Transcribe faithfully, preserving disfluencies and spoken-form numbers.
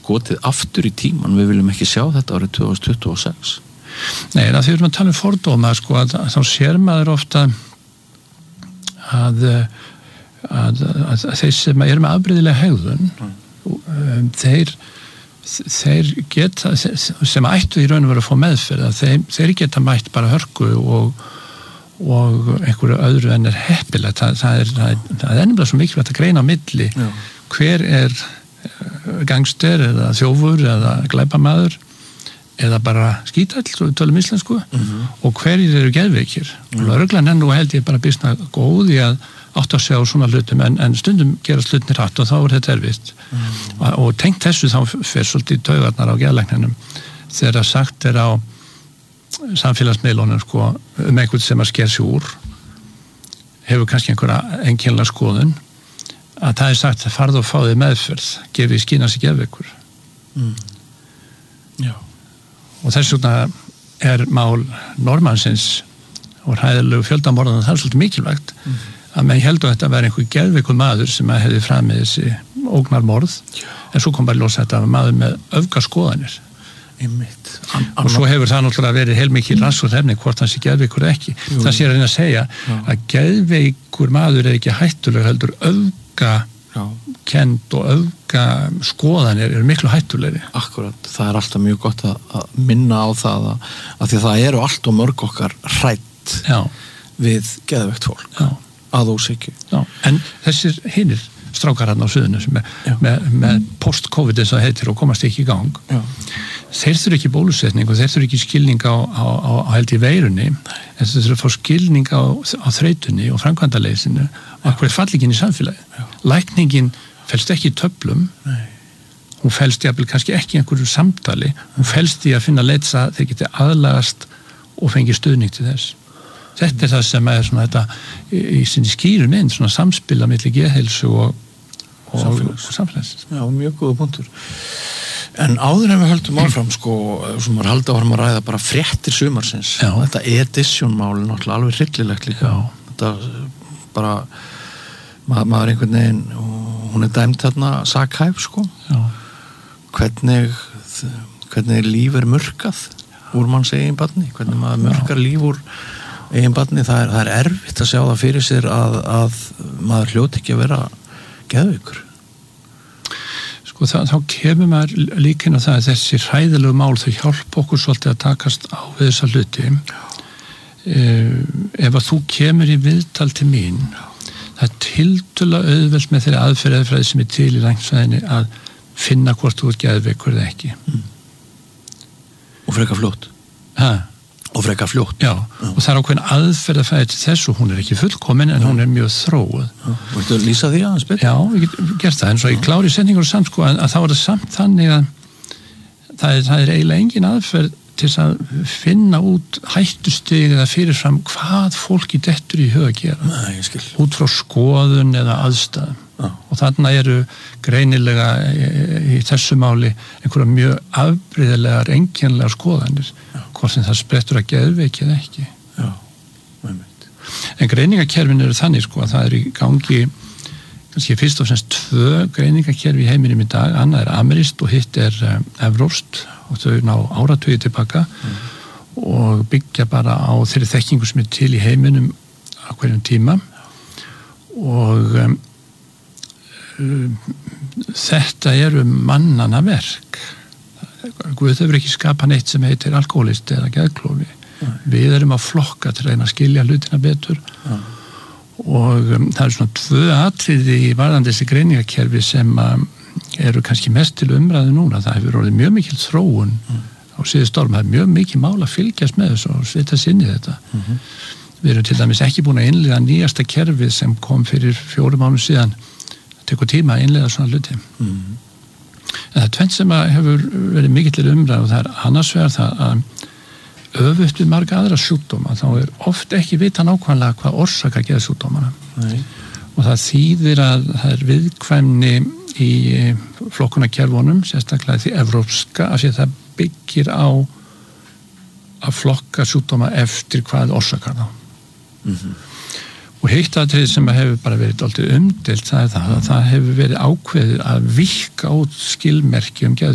skotið aftur í tíman, við viljum ekki sjá þetta árið tvö þúsund tuttugu og sex. Nei, en að því við erum að tala um fordóma, sko, að, að þá sér maður ofta að, að, að, að þeir sem eru með afbrigðilega hegðun, um, þeir, þeir geta, sem ættu í raun og veru að fá meðferð, þeir, þeir geta mætt bara hörku og og einhverju öðru en er heppilegt. Það, það er, það er, það er ennumlega svo mikilvægt að greina á milli. Já. Hver er gangster eða þjófur eða glæpamaður eða bara skítall, svo við tölum íslensku, mm-hmm. og hverjir eru geðveikir. Mm-hmm. Og lögreglan er nú held ég bara býsna góð í að átt að sjá svona hlutum, en, en stundum gerast hlutinir hratt og þá er þetta erfitt. Mm-hmm. Og, og tengt þessu þá fer svolítið taugarnar á geðlækninum þegar sagt er á samfélagsmiðlunum, sko, um einhvern sem að sker sig úr, hefur kannski einhverja einkennilega skoðun, að það er sagt að farðu og fáðu meðferð, gefið skýna sig geðveikur. Mm. Já. Og þess vegna er mál Normannsins og hræðilegu fjöldamorðan, það er svolítið mikilvægt, mm. að menn heldur að þetta væri einhver geðveikur maður sem að hefði framið þessi ógnarmorð, en svo kom bara ljósa þetta að maður með öfgaskoðanir. Einmitt. An, og svo hefur það náttúrulega verið heilmikið rannsóknarefni hvort hann sé geðveikur eða ekki. Jú. Það sé að reyna að segja Já. Að geðveikur maður er ekki hættuleg, heldur öfgakend og öfgaskoðanir eru miklu hættulegri. Akkurat, það er alltaf mjög gott að, að minna á það að, að því að það eru allt og mörg okkar hrætt Já. Við geðveikt fólk Já. Að ósykju. En þessir hinir strákar hann á suðinu sem með, með, með post-covid eins og heitir og komast ekki í gang. Já. Þeir þurfi ekki bólusetning og þeir þurfi ekki skilning á, á, á, á held í veirunni, en þeir þurfi að fá skilning á, á þreytunni og framkvæmdaleysinu og akkur er fallingin í samfélagi. Já. Lækningin felst ekki í töflum, Nei. Hún felst jafnvel kannski ekki í einhverju samtali, hún felst í að finna leitsa þeir geti aðlagast og fengi stuðning til þess. Þetta er það sem er svona þetta í, í sinni skýru mynd, svona samspila milli geðheilsu og, og samfélags. samfélags. Já, mjög góða punktur. En áður en við höldum áfram, sko, sem maður halda áfram að ræða bara fréttir sumarsins. Já. Þetta edition-mál er náttúrulega alveg hryllilegt líka. Já. Þetta bara, maður, maður einhvern veginn, hún er dæmt þarna sakhæf, sko. Já. Hvernig, hvernig líf er murkað úr manns eigin barni, hvernig maður murkar líf úr eigin barni, það er, það er erfitt að sjá það fyrir sér að, að maður hljóti ekki að vera geðveikur. Sko þá, þá kemur maður líka inn á það að þessi hræðilegu mál þau hjálpa okkur svolítið að takast á við þessa hluti. Uh, ef að þú kemur í viðtal til mín, það er tiltölulega auðvelt með þeirri aðferðafræði sem er til í læknisfræðinni að finna hvort þú ert geðveikur eða ekki. Mm. Og frekar fljótt. Hæ? Og frekar fljótt. Já, Já. Og það er ákveðin aðferðafræði til þessu, hún er ekki fullkomin en Já. Hún er mjög þróuð. Viltu lýsa því aðeins betur? Já, ég get gert það, en svo ég klári setningur samt, sko, að, að þá er það samt þannig að það er, það er eiginlega engin aðferð til að finna út hættustig eða fyrirfram hvað fólki dettur í hug að gera. Nei, ég skil. Út frá skoðun eða aðstæðum. Já. Og þarna eru greinilega í, í þessu máli einhverja mjög afbrigðilegar, einkennilegar skoðanir, Já. Hvort sem það sprettur að geðveiki eða ekki. Já, einmitt. En greiningakerfin eru þannig, sko, að það er í gangi kannski fyrst og fremst tvö greiningakerfi í heiminum í dag, annað er amerískt og hitt er um, evrópskt og þau ná áratugi tilbaka mm. og byggja bara á þeirri þekkingu sem er til í heiminum á hverjum tíma og um, um, þetta eru mannanna verk. Guð hefur ekki skapað neitt sem heitir alkoholisti eða geðklofi. Mm. Við erum að flokka til að reyna að skilja hlutina betur mm. og um, það er svona tvö atriði í varðandi þessi greiningakerfi sem um, eru kannski mest til umræðu núna. Það hefur orðið mjög mikil þróun mm. á síðust árum. Það er mjög mikil mál að fylgjast með þessu og svita sig inn í þetta. Mm-hmm. Við erum til dæmis ekki búin að innleiða nýjasta kerfið sem kom fyrir fjórum mánuðum síðan. Það tekur tíma að innleiða svona hluti. Mm. En það er tvennt sem hefur verið mikill umræðu og það er annars vegar það að öfugt við marga aðra sjúkdóma þá er oft ekki vita nákvæmlega hvað orsakar geðsjúkdómana. Nei. Og það þýðir að það er viðkvæmni í flokkunarkerfunum, sérstaklega því evrópska, af því að það byggir á að flokka sjúkdóma eftir hvað orsakar þá. Mm-hmm. Og hitt atriði sem hefur bara verið dálítið umdeilt, það er það að það hefur verið ákveðið að víkka út skilmerki um geðsjúkdóma